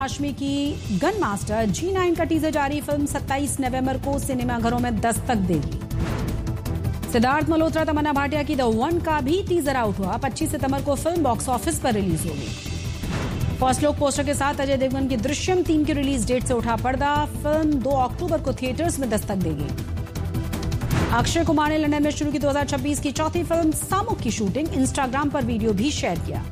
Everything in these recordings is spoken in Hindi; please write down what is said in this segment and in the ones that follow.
हाशमी की गन मास्टर G9 का टीजर जारी। फिल्म 27 नवंबर को सिनेमाघरों में दस्तक देगी। सिद्धार्थ मल्होत्रा, तमन्ना भाटिया की द वन का भी टीजर आउट हुआ। 25 सितंबर को फिल्म बॉक्स ऑफिस पर रिलीज होगी। फर्स्ट लुक पोस्टर के साथ अजय देवगन की दृश्यम 3 की रिलीज डेट से उठा पर्दा। फिल्म 2 अक्टूबर को थिएटर्स में दस्तक देगी। अक्षय कुमार ने लंदन में शुरू की 2026 की चौथी फिल्म सामुक की शूटिंग। इंस्टाग्राम पर वीडियो भी शेयर किया।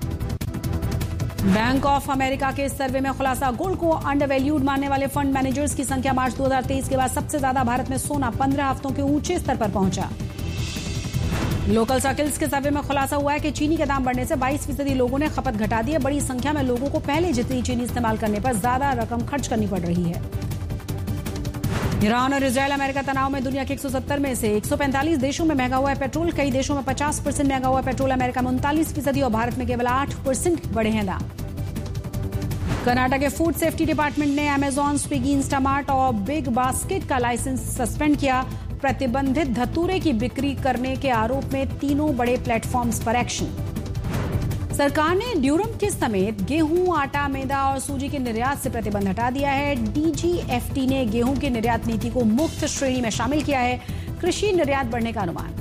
बैंक ऑफ अमेरिका के सर्वे में खुलासा, गोल्ड को अंडरवैल्यूड मानने वाले फंड मैनेजर्स की संख्या मार्च 2023 के बाद सबसे ज्यादा। भारत में सोना 15 हफ्तों के ऊंचे स्तर पर पहुंचा। लोकल सर्कल्स के सर्वे में खुलासा हुआ है कि चीनी के दाम बढ़ने से 22% लोगों ने खपत घटा दी है। बड़ी संख्या में लोगों को पहले जितनी चीनी इस्तेमाल करने पर ज्यादा रकम खर्च करनी पड़ रही है। ईरान और इजरायल अमेरिका तनाव में। दुनिया के 170 में से 145 देशों में महंगा हुआ है पेट्रोल। कई देशों में 50% महंगा हुआ है पेट्रोल। अमेरिका में 39% और भारत में केवल 8% बढ़े हैं दाम। कर्नाटक के फूड सेफ्टी डिपार्टमेंट ने अमेजॉन, स्विगी, इंस्टामार्ट और बिग बास्केट का लाइसेंस सस्पेंड किया। प्रतिबंधित धतूरे की बिक्री करने के आरोप में तीनों बड़े प्लेटफॉर्म्स पर एक्शन। सरकार ने ड्यूरम के समेत गेहूं, आटा, मैदा और सूजी के निर्यात से प्रतिबंध हटा दिया है। DGFT ने गेहूं की निर्यात नीति को मुक्त श्रेणी में शामिल किया है। कृषि निर्यात बढ़ने का अनुमान।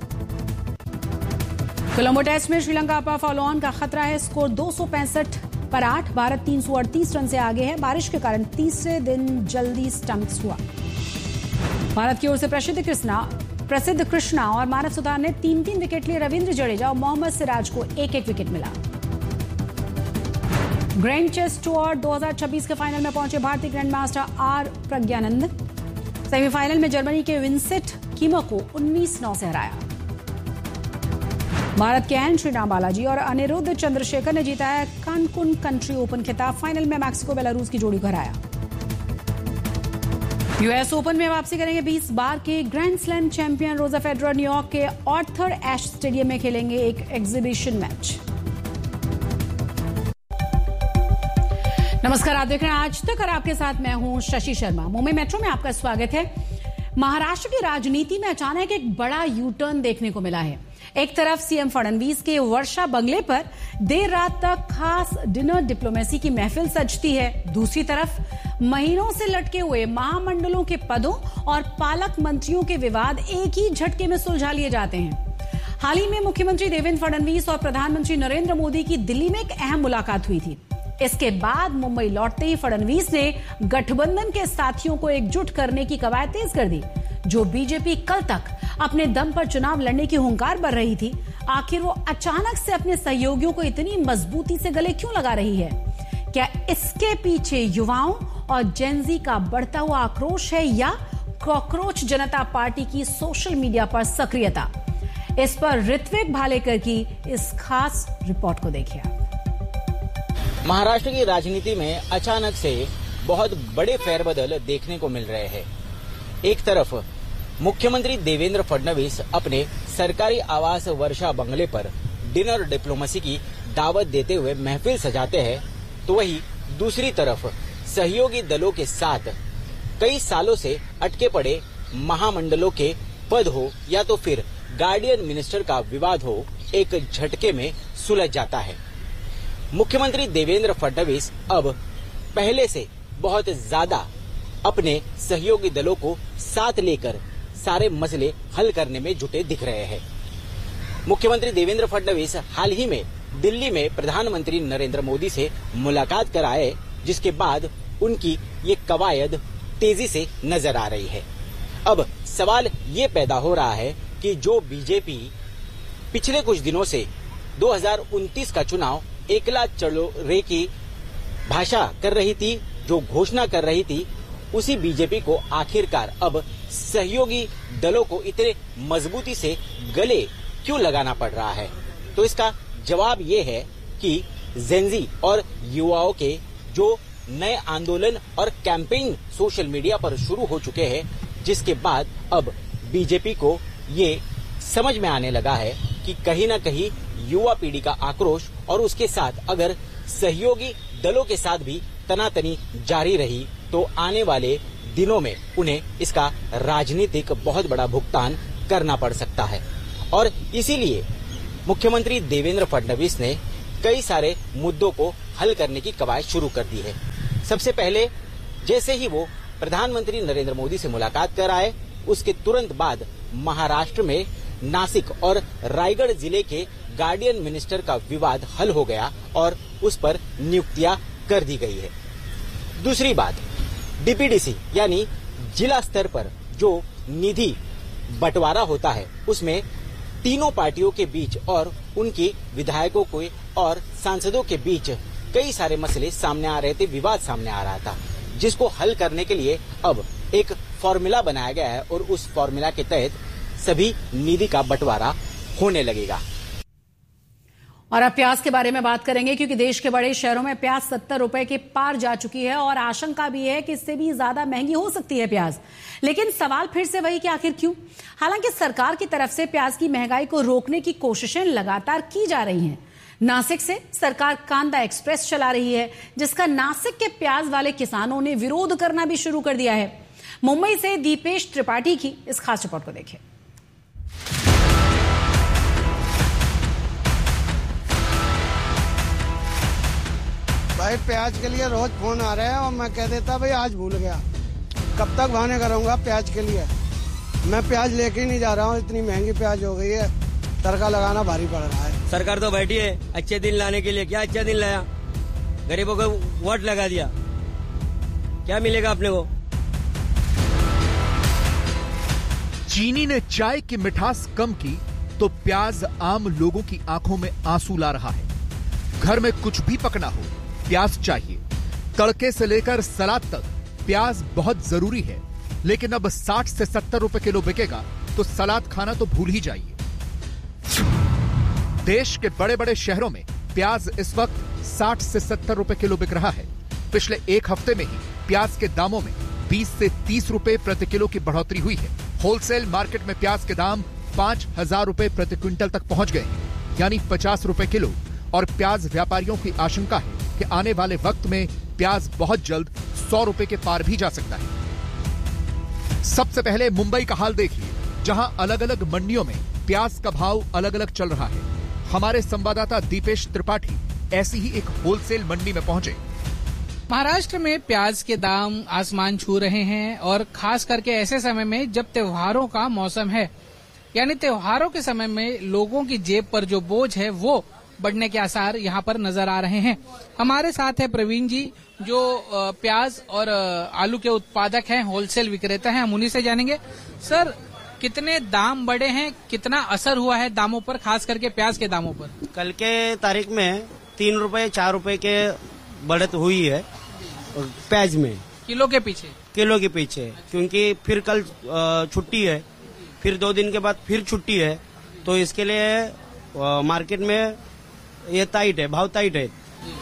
कोलंबो टेस्ट में श्रीलंका पर फॉलो ऑन का खतरा है। स्कोर 265 पर 8। भारत 338 रन से आगे है। बारिश के कारण तीसरे दिन जल्दी स्टंप्स हुआ। भारत की ओर से प्रसिद्ध कृष्णा और मानव सुधार ने 3-3 विकेट लिए। रविंद्र जडेजा और मोहम्मद सिराज को 1-1 विकेट मिला। ग्रैंड चेस टूर 2026 के फाइनल में पहुंचे भारतीय grand master R Pragyanand. Semifinal में जर्मनी के विंसेंट कीमर को 19-9 से हराया। भारत के एन श्रीराम बालाजी और अनिरुद्ध चंद्रशेखर ने जीता है कानकुन कंट्री ओपन खिताब। फाइनल में मैक्सिको बेलारूस की जोड़ी को हराया। यूएस ओपन में वापसी करेंगे 20 बार के grand slam champion Roger Federer. New York के आर्थर एश स्टेडियम में खेलेंगे एक एग्जीबिशन मैच। नमस्कार, आप देख रहे हैं आज तक और आपके साथ मैं हूं शशि शर्मा। मुंबई मेट्रो में आपका स्वागत है। महाराष्ट्र की राजनीति में अचानक एक बड़ा यू टर्न देखने को मिला है। एक तरफ सीएम फडणवीस के वर्षा बंगले पर देर रात तक खास डिनर डिप्लोमेसी की महफिल सजती है। दूसरी तरफ महीनों से लटके हुए महामंडलों के पदों और पालक मंत्रियों के विवाद एक ही झटके में सुलझा लिए जाते हैं। हाल ही में मुख्यमंत्री देवेंद्र फडणवीस और प्रधानमंत्री नरेंद्र मोदी की दिल्ली में एक अहम मुलाकात हुई थी। इसके बाद मुंबई लौटते ही फडणवीस ने गठबंधन के साथियों को एकजुट करने की कवायद तेज कर दी। जो बीजेपी कल तक अपने दम पर चुनाव लड़ने की हुंकार भर रही थी, आखिर वो अचानक से अपने सहयोगियों को इतनी मजबूती से गले क्यों लगा रही है? क्या इसके पीछे युवाओं और जेनजी का बढ़ता हुआ आक्रोश है या कॉकरोच जनता पार्टी की सोशल मीडिया पर सक्रियता? इस पर ऋत्विक भालेकर की इस खास रिपोर्ट को देखिए। महाराष्ट्र की राजनीति में अचानक से बहुत बड़े फेरबदल देखने को मिल रहे हैं। एक तरफ मुख्यमंत्री देवेंद्र फडणवीस अपने सरकारी आवास वर्षा बंगले पर डिनर डिप्लोमेसी की दावत देते हुए महफिल सजाते हैं, तो वहीं दूसरी तरफ सहयोगी दलों के साथ कई सालों से अटके पड़े महामंडलों के पद हो या तो फिर गार्डियन मिनिस्टर का विवाद हो, एक झटके में सुलझ जाता है। मुख्यमंत्री देवेंद्र फडणवीस अब पहले से बहुत ज्यादा अपने सहयोगी दलों को साथ लेकर सारे मसले हल करने में जुटे दिख रहे हैं। मुख्यमंत्री देवेंद्र फडणवीस हाल ही में दिल्ली में प्रधानमंत्री नरेंद्र मोदी से मुलाकात कर आए, जिसके बाद उनकी ये कवायद तेजी से नजर आ रही है। अब सवाल ये पैदा हो रहा है कि जो बीजेपी पिछले कुछ दिनों से 2029 का चुनाव एकला चलो रे की भाषा कर रही थी, जो घोषणा कर रही थी, उसी बीजेपी को आखिरकार अब सहयोगी दलों को इतने मजबूती से गले क्यों लगाना पड़ रहा है? तो इसका जवाब ये है कि जेनजी और युवाओं के जो नए आंदोलन और कैंपेन सोशल मीडिया पर शुरू हो चुके हैं, जिसके बाद अब बीजेपी को ये समझ में आने लगा है कि कहीं ना कहीं युवा पीढ़ी का आक्रोश और उसके साथ अगर सहयोगी दलों के साथ भी तनातनी जारी रही तो आने वाले दिनों में उन्हें इसका राजनीतिक बहुत बड़ा भुगतान करना पड़ सकता है। और इसीलिए मुख्यमंत्री देवेंद्र फडणवीस ने कई सारे मुद्दों को हल करने की कवायद शुरू कर दी है। सबसे पहले जैसे ही वो प्रधानमंत्री नरेंद्र मोदी से मुलाकात कर आए, उसके तुरंत बाद महाराष्ट्र में नासिक और रायगढ़ जिले के गार्डियन मिनिस्टर का विवाद हल हो गया और उस पर नियुक्तियां कर दी गई है। दूसरी बात, डीपीडीसी यानी जिला स्तर पर जो निधि बंटवारा होता है, उसमें तीनों पार्टियों के बीच और उनकी विधायकों के और सांसदों के बीच कई सारे मसले सामने आ रहे थे, विवाद सामने आ रहा था, जिसको हल करने के लिए अब एक फॉर्मूला बनाया गया है और उस फॉर्मूला के तहत सभी निधि का बंटवारा होने लगेगा। और अब प्याज के बारे में बात करेंगे, क्योंकि देश के बड़े शहरों में प्याज 70 रुपए के पार जा चुकी है और आशंका भी है कि इससे भी ज्यादा महंगी हो सकती है प्याज। लेकिन सवाल फिर से वही कि आखिर क्यों? हालांकि सरकार की तरफ से प्याज की महंगाई को रोकने की कोशिशें लगातार की जा रही हैं। नासिक से सरकार कांदा एक्सप्रेस चला रही है, जिसका नासिक के प्याज वाले किसानों ने विरोध करना भी शुरू कर दिया है। मुंबई से दीपेश त्रिपाठी की इस खास रिपोर्ट को देखें। भाई प्याज के लिए रोज फोन आ रहे हैं और मैं कह देता भाई आज भूल गया, कब तक बहाने करूंगा प्याज के लिए। मैं प्याज लेके ही नहीं जा रहा हूँ, इतनी महंगी प्याज हो गई है, तड़का लगाना भारी पड़ रहा है। सरकार तो बैठी है अच्छे दिन लाने के लिए, क्या अच्छा दिन लाया? गरीबों को वोट लगा दिया, क्या मिलेगा अपने को? चीनी ने चाय की मिठास कम की तो प्याज आम लोगों की आंखों में आंसू ला रहा है। घर में कुछ भी पकना हो, प्याज चाहिए। तड़के से लेकर सलाद तक प्याज बहुत जरूरी है, लेकिन अब 60 से 70 रुपए किलो बिकेगा तो सलाद खाना तो भूल ही जाइए। देश के बड़े बड़े शहरों में प्याज इस वक्त 60 से 70 रुपए किलो बिक रहा है। पिछले एक हफ्ते में ही प्याज के दामों में 20 से 30 रुपए प्रति किलो की बढ़ोतरी हुई है। होलसेल मार्केट में प्याज के दाम 5,000 रुपए प्रति क्विंटल तक पहुंच गए हैं, यानी 50 रुपए किलो। और प्याज व्यापारियों की आशंका है कि आने वाले वक्त में प्याज बहुत जल्द 100 रुपए के पार भी जा सकता है। सबसे पहले मुंबई का हाल देखिए, जहां अलग अलग मंडियों में प्याज का भाव अलग अलग चल रहा है। हमारे संवाददाता दीपेश त्रिपाठी ऐसी ही एक होलसेल मंडी में पहुंचे। महाराष्ट्र में प्याज के दाम आसमान छू रहे हैं और खास करके ऐसे समय में जब त्योहारों का मौसम है, यानी त्योहारों के समय में लोगों की जेब पर जो बोझ है वो बढ़ने के आसार यहाँ पर नजर आ रहे हैं। हमारे साथ है प्रवीण जी, जो प्याज और आलू के उत्पादक हैं, होलसेल विक्रेता हैं। हम उन्हीं से जानेंगे, सर कितने दाम बढ़े हैं, कितना असर हुआ है दामों पर, खास करके प्याज के दामों पर? कल के तारीख में 3 रुपए 4 रुपए के बढ़त हुई है प्याज में, किलो के पीछे, क्योंकि फिर कल छुट्टी है, फिर 2 दिन के बाद फिर छुट्टी है, तो इसके लिए मार्केट में ये टाइट है, भाव टाइट है।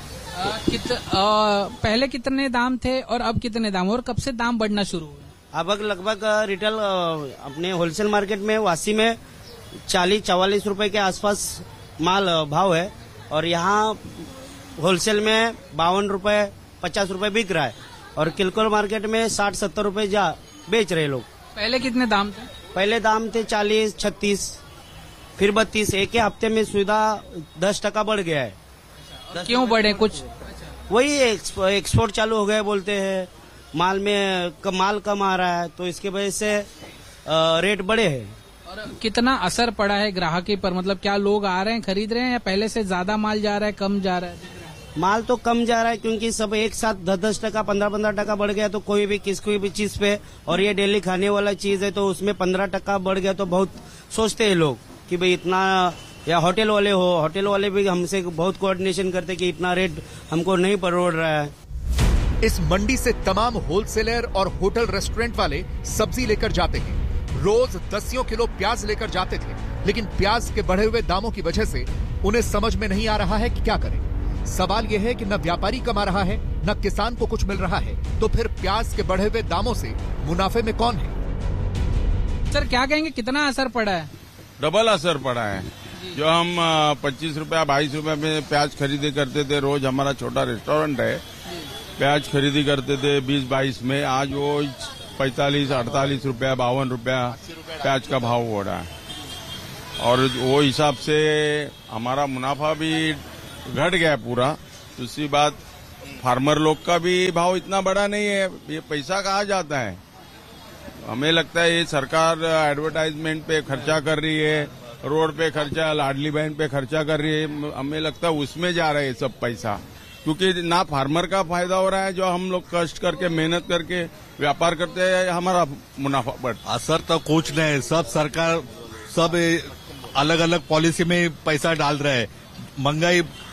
पहले कितने दाम थे और अब कितने दाम, और कब से दाम बढ़ना शुरू हुए? अब लगभग रिटेल अपने होलसेल मार्केट में वासी में 40-44 रुपए के आसपास माल भाव है, और यहाँ होलसेल में 52 रुपए 50 रुपए बिक रहा है, और किलकोल मार्केट में 60-70 रुपए बेच रहे लोग। पहले कितने दाम थे? पहले दाम थे 40-36, फिर 32। एक ही हफ्ते में सुविधा 10% बढ़ गया है। क्यों बढ़े? कुछ वही एक्सपोर्ट चालू हो गया बोलते हैं, माल में माल कम आ रहा है, तो इसके वजह से रेट बढ़े हैं। और कितना असर पड़ा है ग्राहकी पर? मतलब क्या लोग आ रहे हैं, खरीद रहे हैं, या पहले से ज्यादा माल जा रहा है, कम जा रहा है? माल तो कम जा रहा है, क्योंकि सब एक साथ 10-10%, 15-15% बढ़ गया, तो कोई भी भी चीज पे, और ये डेली खाने वाला चीज है तो उसमें 15% बढ़ गया, तो बहुत सोचते हैं लोग कि भाई इतना, या होटल वाले भी हमसे बहुत कोऑर्डिनेशन करते कि इतना रेट हमको नहीं परोड़ रहा है। इस मंडी से तमाम होलसेलर और होटल रेस्टोरेंट वाले सब्जी लेकर जाते हैं। रोज 10 किलो प्याज लेकर जाते थे, लेकिन प्याज के बढ़े हुए दामों की वजह से उन्हें समझ में नहीं आ रहा है कि क्या करें। सवाल यह है कि न व्यापारी कमा रहा है, न किसान को कुछ मिल रहा है, तो फिर प्याज के बढ़े हुए दामों से मुनाफे में कौन है? सर क्या कहेंगे, कितना असर पड़ा है? डबल असर पड़ा है। जो हम 25 रुपया 22 रुपया में प्याज खरीदी करते थे, रोज हमारा छोटा रेस्टोरेंट है, प्याज खरीदी करते थे 20-22 में, आज वो 45-48 रुपया 52 रुपया प्याज का भाव हो रहा है, और वो हिसाब से हमारा मुनाफा भी घट गया पूरा, दूसरी बात फार्मर लोग का भी भाव इतना बड़ा नहीं है, ये पैसा कहाँ जाता है। हमें लगता है ये सरकार एडवर्टाइजमेंट पे खर्चा कर रही है, रोड पे खर्चा, लाडली बहन पे खर्चा कर रही है, हमें लगता है उसमें जा रहा है सब पैसा, क्योंकि ना फार्मर का फायदा हो रहा है, जो हम लोग कष्ट करके मेहनत करके व्यापार करते हैं हमारा मुनाफा बढ़ता। असर तो कुछ नहीं, सब सरकार सब अलग अलग पॉलिसी में पैसा डाल रहे हैं, महंगाई